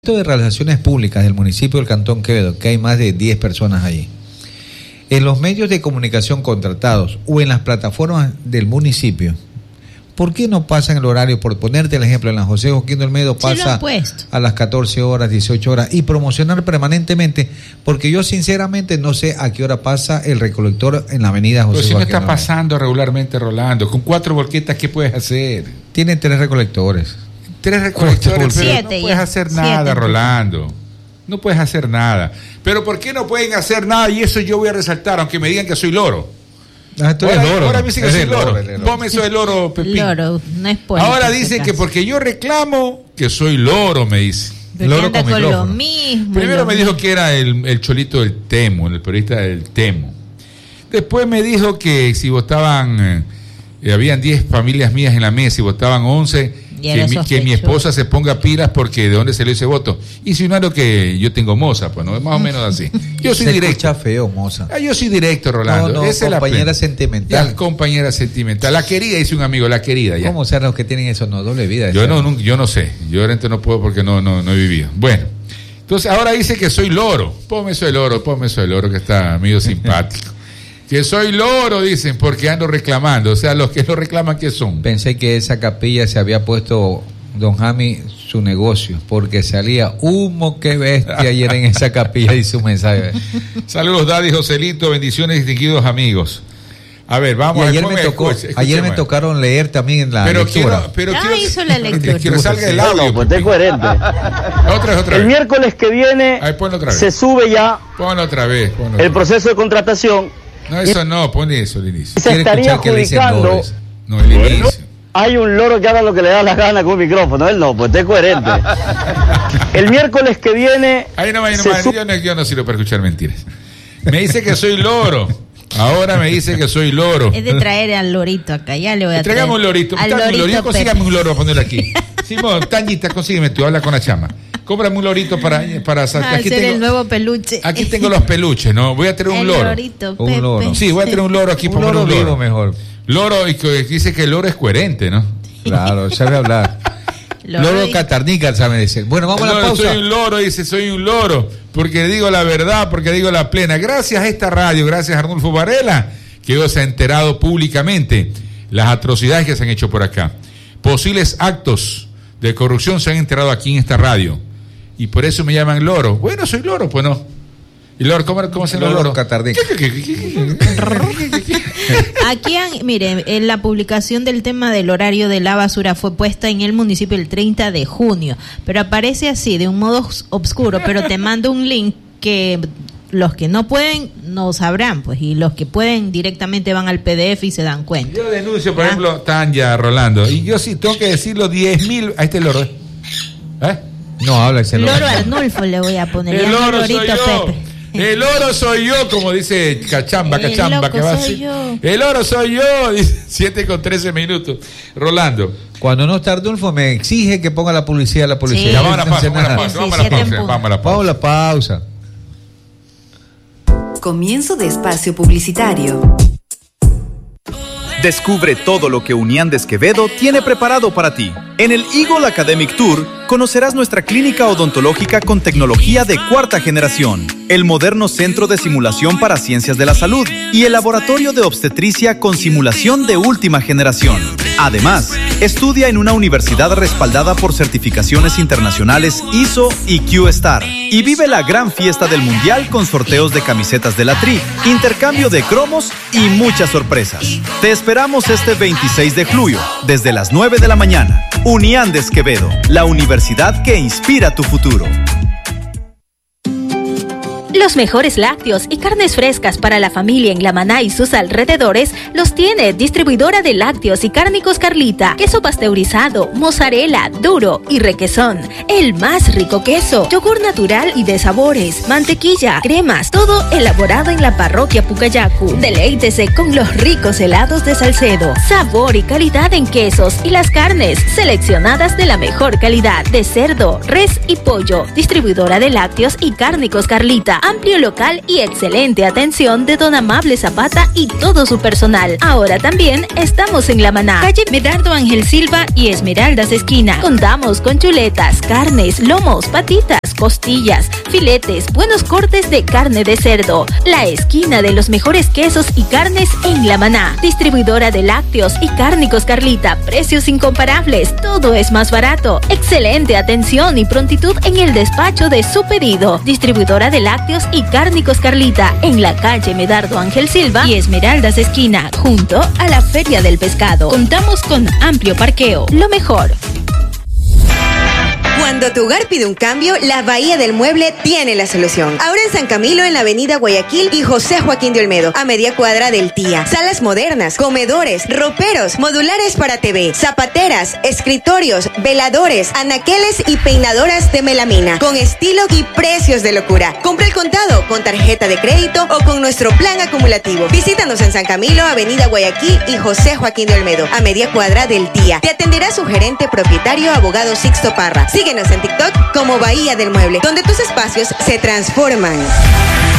De Relaciones Públicas del municipio del Cantón Quevedo, que hay más de 10 personas allí. En los medios de comunicación contratados o en las plataformas del municipio, ¿por qué no pasan el horario? Por ponerte el ejemplo, en la José Joaquín Olmedo pasa a las 14 horas, 18 horas, y promocionar permanentemente, porque yo sinceramente no sé a qué hora pasa el recolector en la avenida José Joaquín. Pero si no está pasando regularmente, Rolando, con 4 volquetas, ¿qué puedes hacer? Tienen 3 recolectores. 3 recolectores, pero no puedes hacer nada, Rolando. No puedes hacer nada. Pero ¿por qué no pueden hacer nada? Y eso yo voy a resaltar, aunque me digan que soy loro. Ahora me dicen que soy loro. Ponme eso de loro, Pepín. Loro, no es político. Ahora dicen que porque yo reclamo que soy loro, me dice. Loro con lo mismo. Primero me dijo que era el cholito del Temo, el periodista del Temo. Después me dijo que si votaban, habían 10 familias mías en la mesa y votaban 11... Que mi esposa se ponga pilas porque de dónde se le ese voto. Insinuando que yo tengo moza, pues no es más o menos así. Yo soy directo. Escucha feo, moza. Yo soy directo, Rolando. Esa es compañera sentimental. La compañera sentimental. La querida, dice un amigo, la querida. Ya. ¿Cómo serán los que tienen eso? No, doble vida. Yo no sé. Yo ahorita no puedo porque no he vivido. Bueno, entonces ahora dice que soy loro. Ponme eso de loro que está medio simpático. Que soy loro, dicen, porque ando reclamando. O sea, los que lo reclaman, ¿qué son? Pensé que esa capilla se había puesto, don Jami, su negocio, porque salía humo que bestia ayer en esa capilla y su mensaje. Saludos, Daddy, Joselito, bendiciones, distinguidos amigos. A ver, vamos. Ayer me tocaron leer también en la lectura. Hizo la lectura. Quiero que salga el audio. No, pues es coherente. Otra vez. El miércoles que viene se sube ya el proceso de contratación. No, eso no, pone eso al inicio. Se estaría adjudicando. No, el inicio. Hay un loro que habla lo que le da la gana con un micrófono. Él no, pues es coherente. El miércoles que viene. Yo no sirvo para escuchar mentiras. Me dice que soy loro. Ahora me dice que soy loro. Es de traer al lorito acá, ya le voy a traer. Traigamos un lorito. Consígame un loro a ponerlo aquí. Simón, Tañita, consígueme tú, habla con la chama. Cómprame un lorito para sacar. Aquí tengo el nuevo peluche. Aquí tengo los peluches, ¿no? Voy a tener un loro. Lorito, un loro. Sí, voy a tener un loro aquí. Un loro vivo mejor. Loro, y que dice que el loro es coherente, ¿no? Claro, sabe hablar. Loro catarnica, sabe decir. Bueno, vamos a la pausa. Soy un loro, dice, soy un loro, porque digo la verdad, porque digo la plena. Gracias a esta radio, gracias a Arnulfo Varela, que hoy se ha enterado públicamente las atrocidades que se han hecho por acá. Posibles actos de corrupción se han enterado aquí en esta radio. Y por eso me llaman loro. Bueno, soy loro, pues no. ¿Y loro? ¿Cómo se llama loro? Catardica. Aquí, miren, en la publicación del tema del horario de la basura fue puesta en el municipio el 30 de junio. Pero aparece así, de un modo oscuro. Pero te mando un link que los que no pueden no sabrán, pues. Y los que pueden directamente van al PDF y se dan cuenta. Yo denuncio, por ejemplo, Tanya, Rolando. Y yo sí tengo que decirlo 10.000. A este loro. No habla ese loro. Loro Arnulfo le voy a poner. El loro soy yo. El loro soy yo, como dice Cachamba, que va a decir. El loro soy yo, dice 7:13. Rolando. Cuando no está Arnulfo me exige que ponga la publicidad. Sí. Ya, vamos a la pausa. Comienzo de espacio publicitario. Descubre todo lo que Unián de Esquevedo tiene preparado para ti. En el Eagle Academic Tour conocerás nuestra clínica odontológica con tecnología de 4ª generación, el moderno centro de simulación para ciencias de la salud y el laboratorio de obstetricia con simulación de última generación. Además, estudia en una universidad respaldada por certificaciones internacionales ISO y Q-Star y vive la gran fiesta del mundial con sorteos de camisetas de la Tri, intercambio de cromos y muchas sorpresas. Te esperamos este 26 de julio, desde las 9 de la mañana. Unián de Esquevedo, la universidad que inspira tu futuro. Los mejores lácteos y carnes frescas para la familia en La Maná y sus alrededores los tiene Distribuidora de Lácteos y Cárnicos Carlita. Queso pasteurizado, mozzarella, duro y requesón. El más rico queso, yogur natural y de sabores, mantequilla, cremas, todo elaborado en la parroquia Pucayacu. Deleítese con los ricos helados de Salcedo. Sabor y calidad en quesos y las carnes seleccionadas de la mejor calidad de cerdo, res y pollo. Distribuidora de Lácteos y Cárnicos Carlita. amplio local y excelente atención de don Amable Zapata y todo su personal. Ahora también estamos en La Maná, calle Medardo Ángel Silva y Esmeraldas esquina. Contamos con chuletas, carnes, lomos, patitas, costillas, filetes, buenos cortes de carne de cerdo. La esquina de los mejores quesos y carnes en La Maná. Distribuidora de lácteos y cárnicos Carlita. Precios incomparables. Todo es más barato. Excelente atención y prontitud en el despacho de su pedido. Distribuidora de lácteos y cárnicos Carlita. En la calle Medardo Ángel Silva y Esmeraldas esquina. Junto a la Feria del Pescado. Contamos con amplio parqueo. Lo mejor. Cuando tu hogar pide un cambio, la Bahía del Mueble tiene la solución. Ahora en San Camilo, en la avenida Guayaquil y José Joaquín de Olmedo, a media cuadra del TIA. Salas modernas, comedores, roperos, modulares para TV, zapateras, escritorios, veladores, anaqueles y peinadoras de melamina, con estilo y precios de locura. Compra el contado, con tarjeta de crédito o con nuestro plan acumulativo. Visítanos en San Camilo, avenida Guayaquil y José Joaquín de Olmedo, a media cuadra del TIA. Te atenderá su gerente propietario, abogado Sixto Parra. Síguenos en TikTok como Bahía del Mueble, donde tus espacios se transforman.